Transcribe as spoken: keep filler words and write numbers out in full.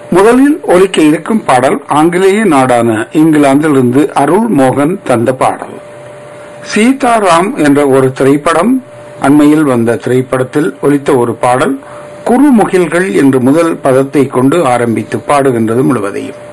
முதலில் ஒலிக்க இருக்கும் பாடல் ஆங்கிலேய நாடான இங்கிலாந்திலிருந்து அருள் மோகன் தந்த பாடல். சீதாராம் என்ற ஒரு திரைப்படம், அண்மையில் வந்த திரைப்படத்தில் ஒலித்த ஒரு பாடல். குறுமுகில்கள் என்று முதல் பதத்தை கொண்டு ஆரம்பித்து பாடுகின்றது முழுவதையும்.